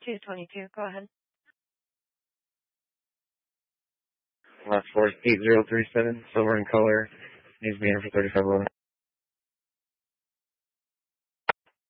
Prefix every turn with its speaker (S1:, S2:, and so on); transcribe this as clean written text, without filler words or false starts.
S1: 222. Go ahead.
S2: Last 4 8037, silver in color. Needs to be in for 35 low.